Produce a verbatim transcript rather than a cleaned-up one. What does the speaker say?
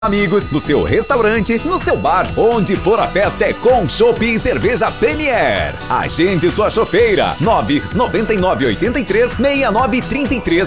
Amigos, no seu restaurante, no seu bar, onde for a festa é com chopp e cerveja Premier. Agende sua chopeira, nove nove nove oito três seis nove três três